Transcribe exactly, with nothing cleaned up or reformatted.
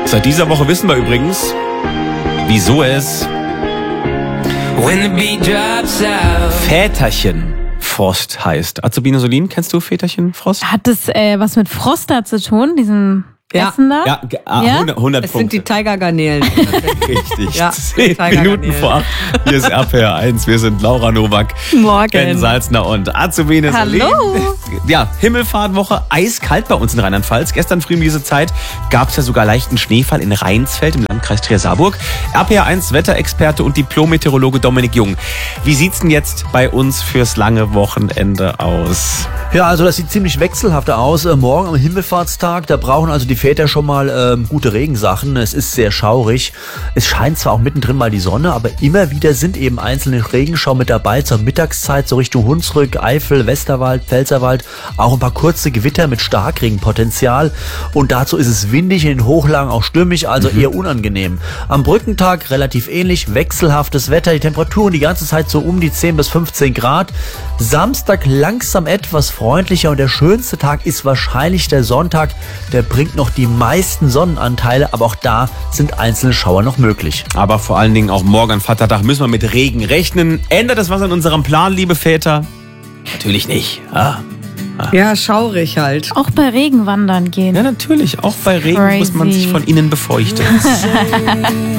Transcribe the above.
Seit dieser Woche wissen wir übrigens, wieso es Väterchen Frost heißt. Azubine Solin, kennst du Väterchen Frost? Hat das äh, was mit Froster zu tun, diesen Ja. Essen da? Ja, ah, Ja? hundert, hundert Es Punkte. sind die Tigergarnelen. Richtig. Ja, Zehn Tiger Minuten Garnelen. vor acht. Hier ist R P R eins. Wir sind Laura Nowak, Morgen. Ben Salzner und Azubine Solin. Hallo. Ja, Himmelfahrtwoche, eiskalt bei uns in Rheinland-Pfalz. Gestern früh um diese Zeit gab es ja sogar leichten Schneefall in Rheinsfeld im Landkreis Trier-Saarburg. R P R eins Wetterexperte und Diplom-Meteorologe Dominik Jung. Wie sieht's denn jetzt bei uns fürs lange Wochenende aus? Ja, also das sieht ziemlich wechselhaft aus. Äh, morgen am Himmelfahrtstag, da brauchen also die Väter schon mal ähm, gute Regensachen. Es ist sehr schaurig. Es scheint zwar auch mittendrin mal die Sonne, aber immer wieder sind eben einzelne Regenschau mit dabei zur Mittagszeit, so Richtung Hunsrück, Eifel, Westerwald, Pfälzerwald. Auch ein paar kurze Gewitter mit Starkregenpotenzial. Und dazu ist es windig, in den Hochlagen auch stürmig, also eher unangenehm. Am Brückentag relativ ähnlich, wechselhaftes Wetter, die Temperaturen die ganze Zeit so um die zehn bis fünfzehn Grad. Samstag langsam etwas freundlicher und der schönste Tag ist wahrscheinlich der Sonntag. Der bringt noch die meisten Sonnenanteile, aber auch da sind einzelne Schauer noch möglich. Aber vor allen Dingen auch morgen an Vatertag müssen wir mit Regen rechnen. Ändert das was an unserem Plan, liebe Väter? Natürlich nicht. Ah. Ja, schaurig halt. Auch bei Regen wandern gehen. Ja, natürlich. Auch bei Regen muss man Crazy. sich von innen befeuchten.